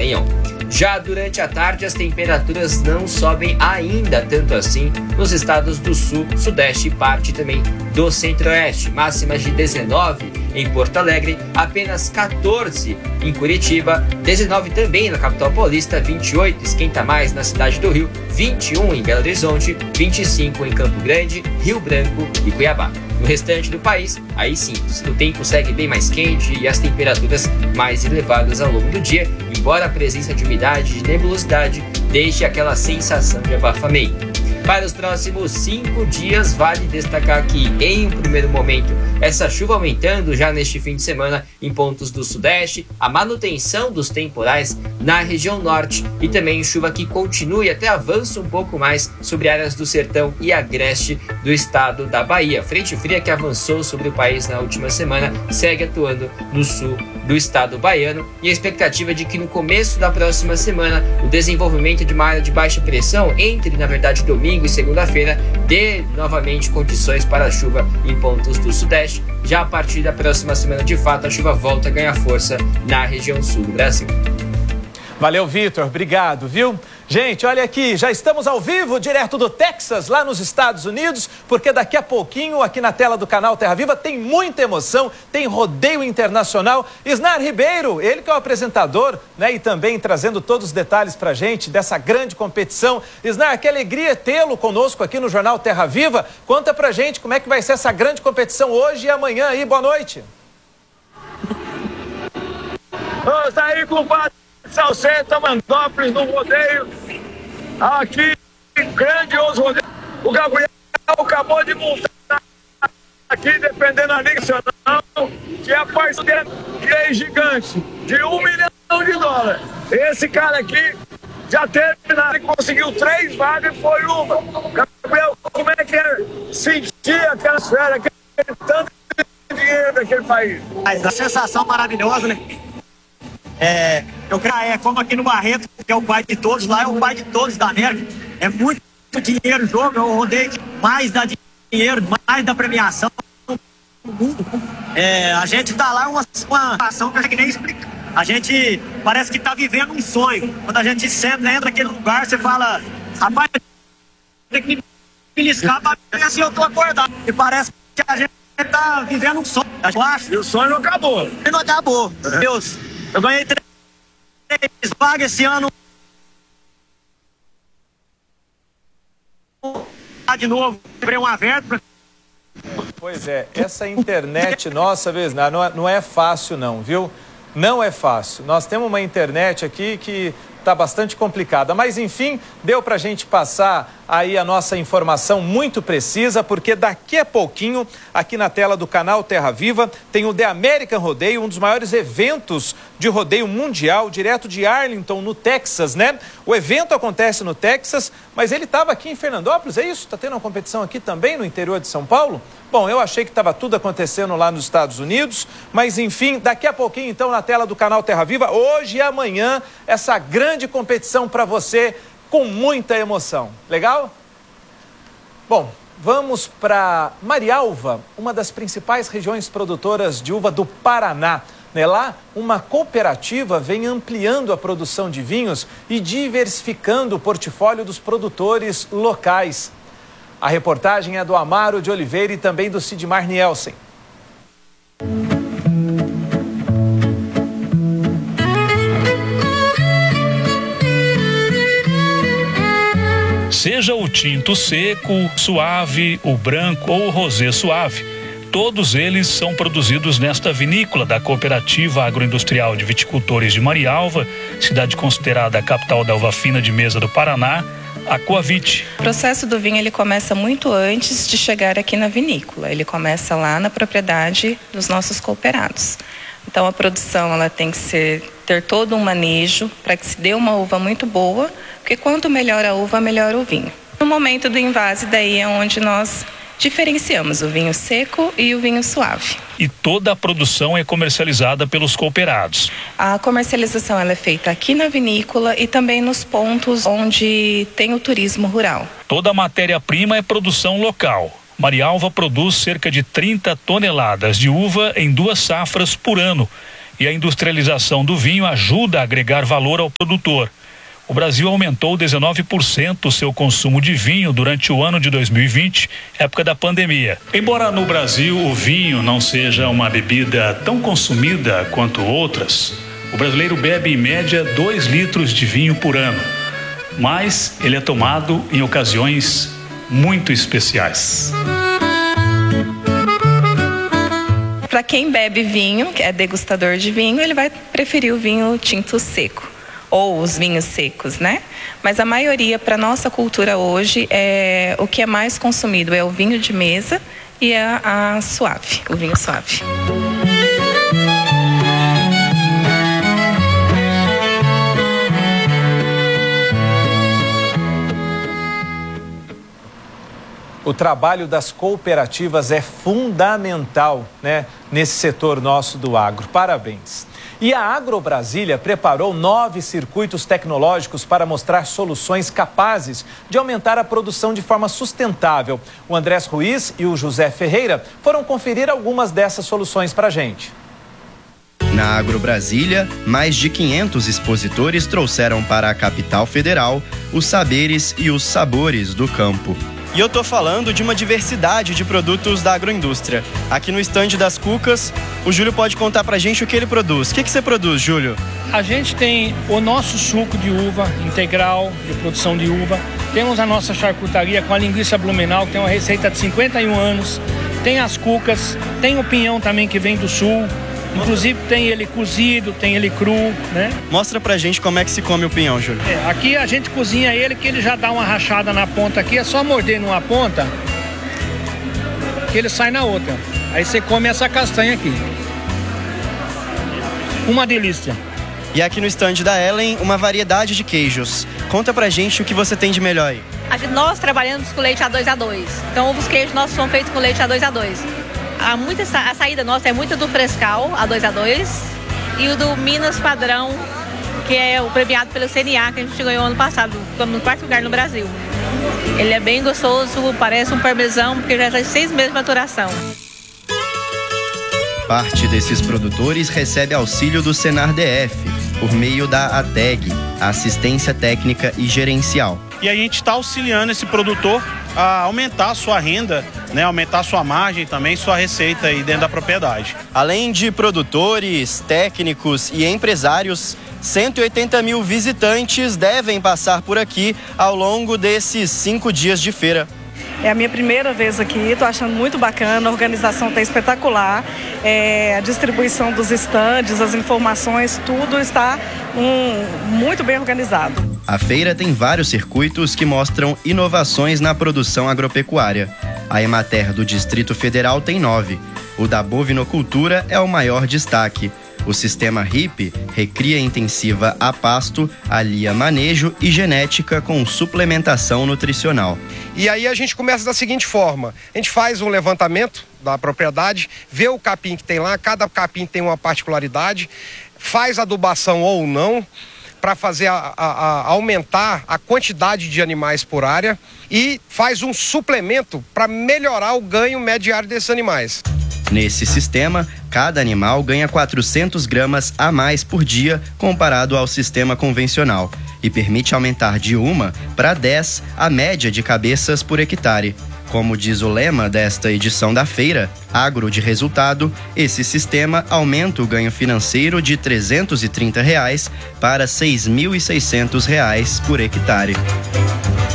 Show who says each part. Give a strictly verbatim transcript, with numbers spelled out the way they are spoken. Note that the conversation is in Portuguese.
Speaker 1: Maranhão. Já durante a tarde, as temperaturas não sobem ainda tanto assim nos estados do Sul, Sudeste e parte também do Centro-Oeste. Máximas de dezenove em Porto Alegre, apenas quatorze em Curitiba, dezenove também na capital paulista, vinte e oito, esquenta mais na cidade do Rio, vinte e um em Belo Horizonte, vinte e cinco em Campo Grande, Rio Branco e Cuiabá. No restante do país, aí sim, o tempo segue bem mais quente e as temperaturas mais elevadas ao longo do dia, embora a presença de umidade e de nebulosidade deixe aquela sensação de abafamento. Para os próximos cinco dias, vale destacar que, em um primeiro momento, essa chuva aumentando já neste fim de semana em pontos do Sudeste, a manutenção dos temporais na região Norte e também chuva que continue até avança um pouco mais sobre áreas do Sertão e Agreste do estado da Bahia. Frente fria que avançou sobre o país na última semana segue atuando no sul do estado baiano e a expectativa de que no começo da próxima semana o desenvolvimento de uma área de baixa pressão entre, na verdade, domingo e segunda-feira dê novamente condições para a chuva em pontos do Sudeste. Já a partir da próxima semana, de fato, a chuva volta a ganhar força na região sul do Brasil.
Speaker 2: Valeu, Vitor. Obrigado, viu? Gente, olha aqui, já estamos ao vivo, direto do Texas, lá nos Estados Unidos, porque daqui a pouquinho, aqui na tela do canal Terra Viva, tem muita emoção, tem rodeio internacional. Isnar Ribeiro, ele que é o apresentador, né, e também trazendo todos os detalhes pra gente dessa grande competição. Isnar, que alegria tê-lo conosco aqui no Jornal Terra Viva. Conta pra gente como é que vai ser essa grande competição hoje e amanhã aí. Boa noite.
Speaker 3: Vamos aí, compadre. Salceta, Mandópolis, no rodeio, aqui, grandioso rodeio. O Gabriel acabou de montar aqui, dependendo da Liga Nacional, que é a parceira que é gigante, de um milhão de dólares. Esse cara aqui já teve, ele conseguiu três vagas e foi uma. Gabriel, como é que é sentir aquela esfera, aquele tanto de dinheiro daquele país?
Speaker 4: A sensação maravilhosa, né? É, eu creio, é como aqui no Barreto, que é o pai de todos, lá é o pai de todos da América. É muito dinheiro o jogo, eu rodei mais da dinheiro, mais da premiação do mundo. É, a gente tá lá, uma, uma ação que a gente nem explica. A gente parece que tá vivendo um sonho. Quando a gente senta, entra naquele lugar, você fala, rapaz, tem que me beliscar pra ver se eu tô acordado. E parece que a gente tá vivendo um sonho. Eu acho.
Speaker 3: E o sonho não acabou.
Speaker 4: E não acabou. Uhum. Deus. Eu ganhei três vagas esse ano. De novo, quebrei uma vértebra.
Speaker 2: Pois é, essa internet nossa, Vesnar, não, é, não é fácil não, viu? Não é fácil. Nós temos uma internet aqui que está bastante complicada, mas enfim, deu para a gente passar aí a nossa informação muito precisa, porque daqui a pouquinho, aqui na tela do canal Terra Viva, tem o The American Rodeio, um dos maiores eventos de rodeio mundial, direto de Arlington, no Texas, né? O evento acontece no Texas, mas ele estava aqui em Fernandópolis, é isso? Está tendo uma competição aqui também no interior de São Paulo? Bom, eu achei que estava tudo acontecendo lá nos Estados Unidos, mas enfim, daqui a pouquinho, então, na tela do canal Terra Viva, hoje e amanhã, essa grande competição para você com muita emoção. Legal? Bom, vamos para Marialva, uma das principais regiões produtoras de uva do Paraná. Lá, uma cooperativa vem ampliando a produção de vinhos e diversificando o portfólio dos produtores locais. A reportagem é do Amaro de Oliveira e também do Sidmar Nielsen.
Speaker 5: Seja o tinto seco, suave, o branco ou o rosé suave, todos eles são produzidos nesta vinícola da Cooperativa Agroindustrial de Viticultores de Marialva, cidade considerada a capital da uva fina de mesa do Paraná, a Coavit.
Speaker 6: O processo do vinho ele começa muito antes de chegar aqui na vinícola. Ele começa lá na propriedade dos nossos cooperados. Então a produção ela tem que ser, ter todo um manejo para que se dê uma uva muito boa, porque quanto melhor a uva, melhor o vinho. No momento do invase, daí é onde nós diferenciamos o vinho seco e o vinho suave.
Speaker 5: E toda a produção é comercializada pelos cooperados.
Speaker 6: A comercialização ela é feita aqui na vinícola e também nos pontos onde tem o turismo rural.
Speaker 5: Toda a matéria-prima é produção local. Marialva produz cerca de trinta toneladas de uva em duas safras por ano. E a industrialização do vinho ajuda a agregar valor ao produtor. O Brasil aumentou dezenove por cento o seu consumo de vinho durante o ano de dois mil e vinte, época da pandemia. Embora no Brasil o vinho não seja uma bebida tão consumida quanto outras, o brasileiro bebe em média dois litros de vinho por ano, mas ele é tomado em ocasiões muito especiais.
Speaker 6: Para quem bebe vinho, que é degustador de vinho, ele vai preferir o vinho tinto seco. Ou os vinhos secos, né? Mas a maioria, para nossa cultura hoje, é o que é mais consumido é o vinho de mesa e a, a suave, o vinho suave.
Speaker 2: O trabalho das cooperativas é fundamental, né, nesse setor nosso do agro. Parabéns. E a AgroBrasília preparou nove circuitos tecnológicos para mostrar soluções capazes de aumentar a produção de forma sustentável. O Andrés Ruiz e o José Ferreira foram conferir algumas dessas soluções para a gente.
Speaker 7: Na AgroBrasília, mais de quinhentos expositores trouxeram para a capital federal os saberes e os sabores do campo.
Speaker 8: E eu tô falando de uma diversidade de produtos da agroindústria. Aqui no estande das Cucas, o Júlio pode contar pra gente o que ele produz. O que, que você produz, Júlio?
Speaker 9: A gente tem o nosso suco de uva integral, de produção de uva. Temos a nossa charcutaria com a linguiça blumenau, que tem uma receita de cinquenta e um anos. Tem as cucas, tem o pinhão também que vem do sul. Inclusive tem ele cozido, tem ele cru, né?
Speaker 8: Mostra pra gente como é que se come o pinhão, Júlio.
Speaker 9: É, aqui a gente cozinha ele, que ele já dá uma rachada na ponta aqui, é só morder numa ponta que ele sai na outra. Aí você come essa castanha aqui. Uma delícia.
Speaker 8: E aqui no estande da Ellen, uma variedade de queijos. Conta pra gente o que você tem de melhor aí.
Speaker 10: Aqui nós trabalhamos com leite A dois A dois. Então os queijos nossos são feitos com leite A dois A dois. A, muita, a saída nossa é muito do Frescal A dois A dois e o do Minas Padrão, que é o premiado pelo C N A, que a gente ganhou ano passado, ficamos no quarto lugar no Brasil. Ele é bem gostoso, parece um parmesão, porque já está de seis meses de maturação.
Speaker 7: Parte desses produtores recebe auxílio do Senar D F, por meio da A T E G, Assistência Técnica e Gerencial.
Speaker 11: E a gente está auxiliando esse produtor a aumentar a sua renda, né, aumentar a sua margem também, sua receita aí dentro da propriedade.
Speaker 8: Além de produtores, técnicos e empresários, cento e oitenta mil visitantes devem passar por aqui ao longo desses cinco dias de feira.
Speaker 12: É a minha primeira vez aqui, estou achando muito bacana, a organização está espetacular, é, a distribuição dos estandes, as informações, tudo está um, muito bem organizado.
Speaker 7: A feira tem vários circuitos que mostram inovações na produção agropecuária. A Emater do Distrito Federal tem nove. O da bovinocultura é o maior destaque. O sistema R I P, Recria Intensiva a Pasto, alia manejo e genética com suplementação nutricional.
Speaker 13: E aí a gente começa da seguinte forma, a gente faz um levantamento da propriedade, vê o capim que tem lá, cada capim tem uma particularidade, faz adubação ou não, para fazer a, a, a aumentar a quantidade de animais por área e faz um suplemento para melhorar o ganho médio diário desses animais.
Speaker 7: Nesse sistema, cada animal ganha quatrocentas gramas a mais por dia comparado ao sistema convencional e permite aumentar de uma para dez a média de cabeças por hectare. Como diz o lema desta edição da feira, Agro de Resultado, esse sistema aumenta o ganho financeiro de trezentos e trinta reais para seis mil e seiscentos reais por hectare.